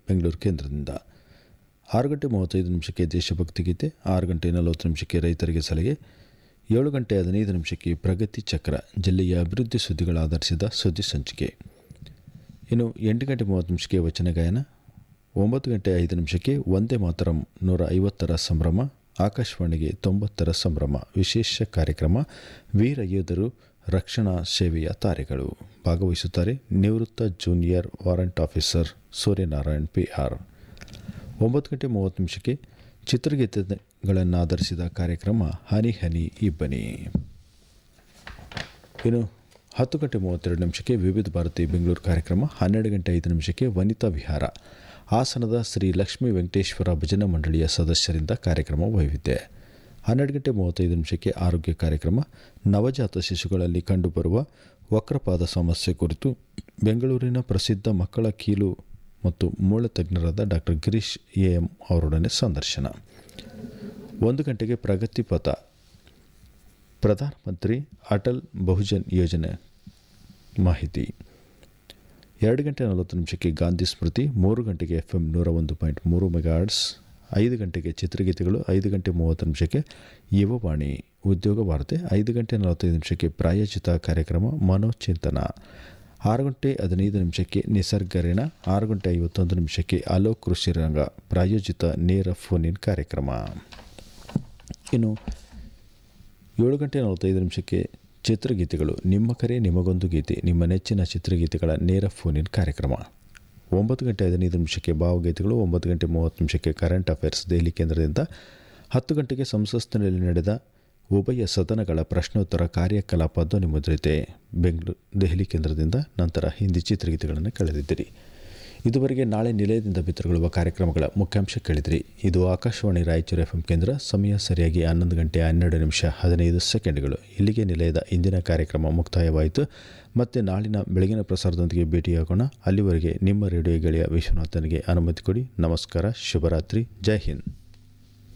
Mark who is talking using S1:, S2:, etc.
S1: ಬೆಂಗಳೂರು ಕೇಂದ್ರದಿಂದ. 6:35 ದೇಶಭಕ್ತಿ ಗೀತೆ, 6:40 ರೈತರಿಗೆ ಸಲಹೆ, 7:15 ಪ್ರಗತಿ ಚಕ್ರ ಜಿಲ್ಲೆಯ ಅಭಿವೃದ್ಧಿ ಸುದ್ದಿಗಳ ಆಧರಿಸಿದ ಸುದ್ದಿ ಸಂಚಿಕೆ. ಇನ್ನು 8:30 ವಚನ ಗಾಯನ, 9:05 ವಂದೇ ಮಾತರಂ 150ರ ಸಂಭ್ರಮ, ಆಕಾಶವಾಣಿಗೆ 90ರ ಸಂಭ್ರಮ ವಿಶೇಷ ಕಾರ್ಯಕ್ರಮ, ವೀರ ಯೋಧರು ರಕ್ಷಣಾ ಸೇವೆಯ ತಾರೆಗಳು. ಭಾಗವಹಿಸುತ್ತಾರೆ ನಿವೃತ್ತ junior warrant officer Suryanarayan PR. 9:30 ಚಿತ್ರಗೀತೆಗಳನ್ನಾಧರಿಸಿದ ಕಾರ್ಯಕ್ರಮ ಹನಿ ಹನಿ ಇಬ್ಬನಿ. ಇನ್ನು 10:32 ವಿವಿಧ ಭಾರತಿ ಬೆಂಗಳೂರು ಕಾರ್ಯಕ್ರಮ, 12:05 ವನಿತಾ ವಿಹಾರ, ಹಾಸನದ ಶ್ರೀ ಲಕ್ಷ್ಮೀ ವೆಂಕಟೇಶ್ವರ ಭಜನಾ ಮಂಡಳಿಯ ಸದಸ್ಯರಿಂದ ಕಾರ್ಯಕ್ರಮ ವೈವಿಧ್ಯ. 12:35 ಆರೋಗ್ಯ ಕಾರ್ಯಕ್ರಮ, ನವಜಾತ ಶಿಶುಗಳಲ್ಲಿ ಕಂಡುಬರುವ ವಕ್ರಪಾದ ಸಮಸ್ಯೆ ಕುರಿತು ಬೆಂಗಳೂರಿನ ಪ್ರಸಿದ್ಧ ಮಕ್ಕಳ ಕೀಲು ಮತ್ತು ಮೂಳೆ ತಜ್ಞರಾದ ಡಾಕ್ಟರ್ ಗಿರೀಶ್ AM ಅವರೊಡನೆ ಸಂದರ್ಶನ. 1 ಗಂಟೆಗೆ ಪ್ರಗತಿ ಪಥ, ಪ್ರಧಾನಮಂತ್ರಿ ಅಟಲ್ ಬಹುಜನ್ ಯೋಜನೆ ಮಾಹಿತಿ. 2:40 ಗಾಂಧಿ ಸ್ಮೃತಿ, 3 ಗಂಟೆಗೆ FM 101.3 ಮೆಗಾಹರ್ಟ್ಸ್, 5 ಗಂಟೆಗೆ ಚಿತ್ರಗೀತೆಗಳು, 5:30 ಯುವವಾಣಿ ಉದ್ಯೋಗ ವಾರ್ತೆ, 5:45 ಪ್ರಾಯೋಜಿತ ಕಾರ್ಯಕ್ರಮ ಮನೋಚಿಂತನ, 6:15 ನಿಸರ್ಗರೇಣ, 6:51 ಅಲೋ ಕೃಷಿ ರಂಗ ಪ್ರಾಯೋಜಿತ ನೇರ ಫೋನ್ ಇನ್ ಕಾರ್ಯಕ್ರಮ. ಇನ್ನು 7:45 ಚಿತ್ರಗೀತೆಗಳು, ನಿಮ್ಮ ಕರೆ ನಿಮಗೊಂದು ಗೀತೆ, ನಿಮ್ಮ ನೆಚ್ಚಿನ ಚಿತ್ರಗೀತೆಗಳ ನೇರ ಫೋನ್ ಇನ್ ಕಾರ್ಯಕ್ರಮ. 9:15 ಭಾವಗೀತೆಗಳು, 9:30 ಕರೆಂಟ್ ಅಫೇರ್ಸ್ ದೆಹಲಿ ಕೇಂದ್ರದಿಂದ, 10 ಗಂಟೆಗೆ ಸಂಸತ್ತಿನಲ್ಲಿ ನಡೆದ ಉಭಯ ಸದನಗಳ ಪ್ರಶ್ನೋತ್ತರ ಕಾರ್ಯಕಲಾಪ ಧ್ವನಿಮುದ್ರಿತೆ ದೆಹಲಿ ಕೇಂದ್ರದಿಂದ. ನಂತರ ಹಿಂದಿ ಚಿತ್ರಗೀತೆಗಳನ್ನು ಕೇಳಲಿದ್ದೀರಿ. ಇದುವರೆಗೆ ನಾಳೆ ನಿಲಯದಿಂದ ಬಿತ್ತರಗೊಳ್ಳುವ ಕಾರ್ಯಕ್ರಮಗಳ ಮುಖ್ಯಾಂಶ ಕೇಳಿದಿರಿ. ಇದು ಆಕಾಶವಾಣಿ ರಾಯಚೂರು FM ಕೇಂದ್ರ. ಸಮಯ ಸರಿಯಾಗಿ 11:12:15. ಇಲ್ಲಿಗೆ ನಿಲಯದ ಇಂದಿನ ಕಾರ್ಯಕ್ರಮ ಮುಕ್ತಾಯವಾಯಿತು. ಮತ್ತೆ ನಾಳಿನ ಬೆಳಗಿನ ಪ್ರಸಾರದೊಂದಿಗೆ ಭೇಟಿಯಾಗೋಣ. ಅಲ್ಲಿವರೆಗೆ ನಿಮ್ಮ ರೇಡಿಯೋ ಗೆಳೆಯ ವಿಶ್ವನಾಥನಿಗೆ ಅನುಮತಿ ಕೊಡಿ. ನಮಸ್ಕಾರ, ಶುಭರಾತ್ರಿ, ಜೈ ಹಿಂದ್.